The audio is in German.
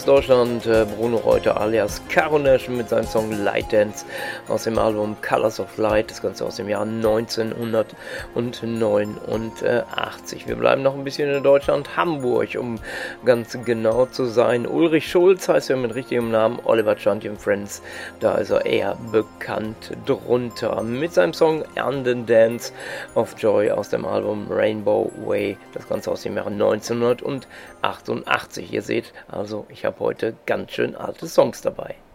aus Deutschland, Bruno Reuter alias Caronesh mit seinem Song Light Dance aus dem Album Colors of Light, das Ganze aus dem Jahr 1989. Wir bleiben noch ein bisschen in Deutschland, Hamburg, um ganz genau zu sein. Ulrich Schulz heißt er mit richtigem Namen, Oliver Champion Friends, da ist er eher bekannt drunter. Mit seinem Song Anden Dance of Joy aus dem Album Rainbow Way, das Ganze aus dem Jahre 1988. Ihr seht, also ich habe heute ganz schön alte Songs dabei.